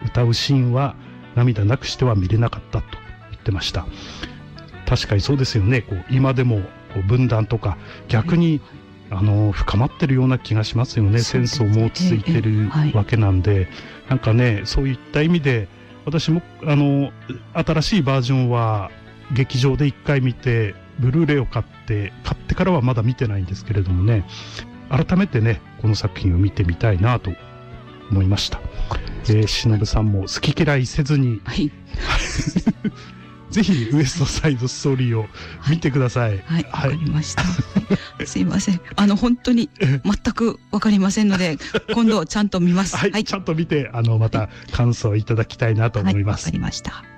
歌うシーンは涙なくしては見れなかったと言ってました。確かにそうですよね。今でも分断とか逆に、深まってるような気がしますよね。戦争も続いてるわけなんで、なんかね、そういった意味で私も新しいバージョンは劇場で1回見て、ブルーレイを買ってからはまだ見てないんですけれどもね、改めてねこの作品を見てみたいなと思いました。忍さんも好き嫌いせずに、はい、ぜひウエストサイドストーリーを見てください。 はい、わかりました。すいません。本当に全くわかりませんので、今度ちゃんと見ます。 はい、ちゃんと見て、また感想をいただきたいなと思います。 わかりました。 はい、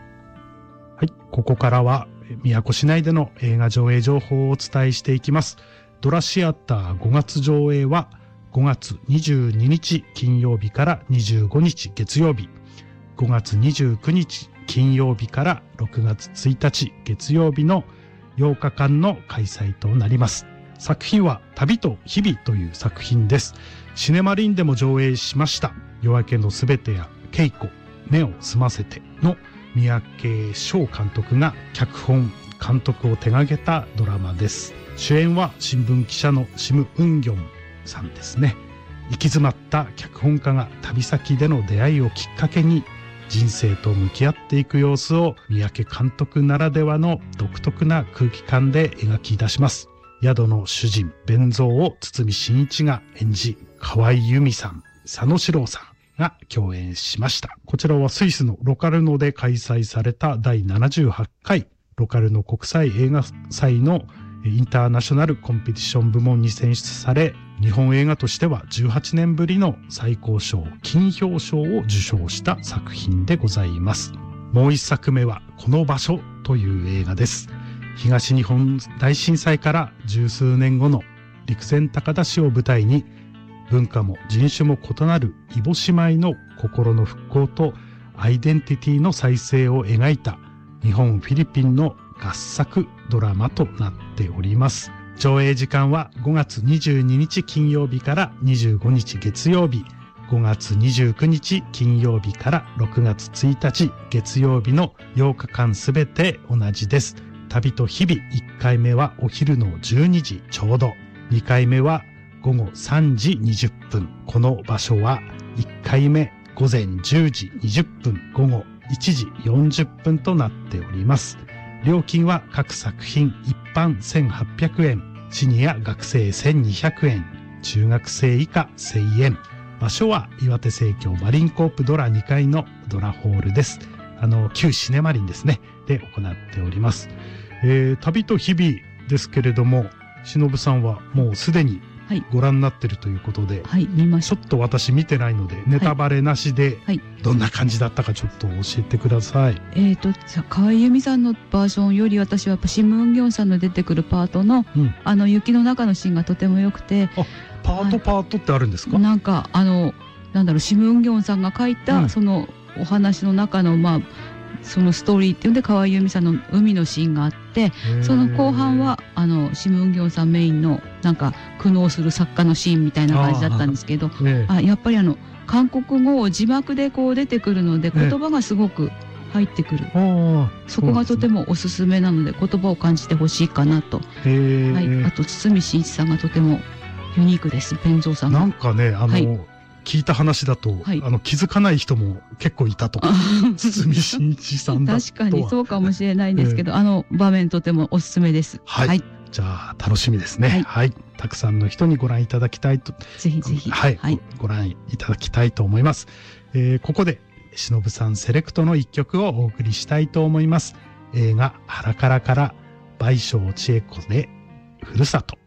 ここからは宮古市内での映画上映情報をお伝えしていきます。ドラシアター5月上映は5月22日金曜日から25日月曜日、5月29日金曜日から6月1日月曜日の8日間の開催となります。作品は旅と日々という作品です。シネマリンでも上映しました夜明けのすべてや稽古、目を澄ませての三宅翔監督が脚本監督を手掛けたドラマです。主演は新聞記者のシム・ウンギョンさんですね。行き詰まった脚本家が旅先での出会いをきっかけに人生と向き合っていく様子を三宅監督ならではの独特な空気感で描き出します。宿の主人弁蔵を堤真一が演じ、河合由美さん、佐野史郎さんが共演しました。こちらはスイスのロカルノで開催された第78回ロカルノ国際映画祭のインターナショナルコンペティション部門に選出され、日本映画としては18年ぶりの最高賞金標賞を受賞した作品でございます。もう一作目はこの場所という映画です。東日本大震災から十数年後の陸前高田市を舞台に、文化も人種も異なる異母姉妹の心の復興とアイデンティティの再生を描いた日本フィリピンの合作ドラマとなっております。上映時間は5月22日金曜日から25日月曜日、5月29日金曜日から6月1日月曜日の8日間すべて同じです。旅と日々、1回目はお昼の12時ちょうど、2回目は午後3時20分。この場所は1回目午前10時20分、午後1時40分となっております。料金は各作品一般1800円、シニア学生1200円、中学生以下1000円。場所は岩手生協マリンコープドラ2階のドラホールです。旧シネマリンですね。で行っております。旅と日々ですけれども、忍さんはもうすでにご覧になってるということで、 はい、見ました。 ちょっと私見てないので、ネタバレなしで、どんな感じだったかちょっと教えてください。 河合由美さんのバージョンより私はやっぱシム・ウンギョンさんの出てくるパートの、雪の中のシーンがとても良くて。 パートってあるんですか？ なんかなんだろう、シム・ウンギョンさんが書いた、そのお話の中のそのストーリーっていうんで河合由美さんの海のシーンがあって、その後半はシム・ウンギョンさんメインのなんか苦悩する作家のシーンみたいな感じだったんですけど、やっぱり韓国語を字幕でこう出てくるので言葉がすごく入ってくる、そこがとてもおすすめなので言葉を感じてほしいかなと。あと堤真一さんがとてもユニークです。弁蔵さんがなんかね聞いた話だと、気づかない人も結構いたとか、堤真一さんだとは。 確かにそうかもしれないんですけど、場面とてもおすすめです。 はい。じゃあ楽しみですね。はい。たくさんの人にご覧いただきたいと。 ぜひぜひ。 ご覧いただきたいと思います。ここで忍さんセレクトの一曲をお送りしたいと思います。映画ハラカラから倍賞千恵子でふるさと。